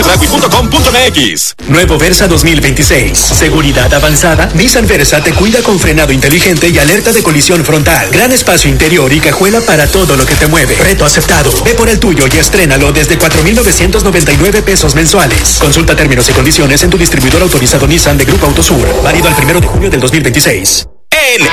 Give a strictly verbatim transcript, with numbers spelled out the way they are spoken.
dragui punto com punto m x. Nuevo Versa dos mil veintiséis. Seguridad avanzada. Nissan Versa te cuida con frenado inteligente y alerta de colisión frontal. Gran espacio interior y cajuela para todo lo que te mueve. Reto aceptado. Ve por el tuyo y estrénalo desde cuatro mil novecientos noventa y nueve pesos mensuales. Consulta términos y condiciones en tu distribuidor autorizado Nissan de Grupo Autosur. Válido al primero de junio del dos mil veintiséis. En